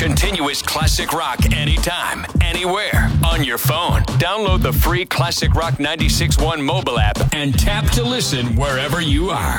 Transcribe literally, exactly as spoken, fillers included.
Continuous classic rock anytime, anywhere, on your phone. Download the free Classic Rock ninety-six point one mobile app and tap to listen wherever you are.